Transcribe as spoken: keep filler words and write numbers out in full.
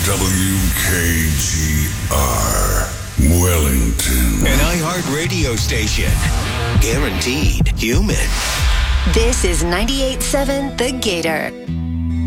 W K G R, Wellington. An iHeart radio station. Guaranteed human. This is ninety-eight point seven The Gator.